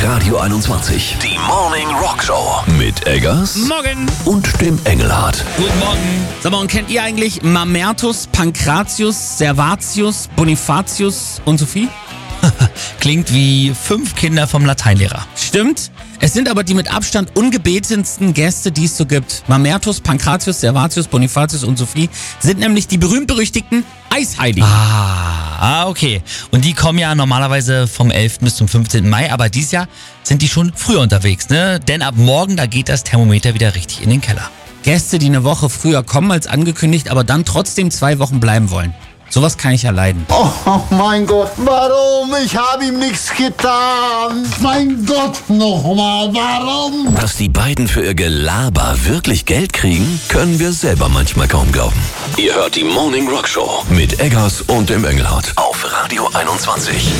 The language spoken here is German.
Radio 21. Die Morning Rock Show mit Eggers Morgen. und dem Engelhardt. Guten Morgen. Sag mal, und kennt ihr eigentlich Mamertus, Pankratius, Servatius, Bonifatius und Sophie? Klingt wie 5 Kinder vom Lateinlehrer. Stimmt. Es sind aber die mit Abstand ungebetensten Gäste, die es so gibt. Mamertus, Pankratius, Servatius, Bonifatius und Sophie sind nämlich die berühmt-berüchtigten Eisheiligen. Okay. Und die kommen ja normalerweise vom 11. bis zum 15. Mai, aber dieses Jahr sind die schon früher unterwegs, ne? Denn ab morgen, da geht das Thermometer wieder richtig in den Keller. Gäste, die eine Woche früher kommen als angekündigt, aber dann trotzdem 2 Wochen bleiben wollen. Sowas kann ich ja leiden. Oh mein Gott, warum? Ich habe ihm nichts getan. Mein Gott, nochmal, warum? Dass die beiden für ihr Gelaber wirklich Geld kriegen, können wir selber manchmal kaum glauben. Ihr hört die Morning Rock Show mit Eggers und dem Engelhardt auf Radio 21.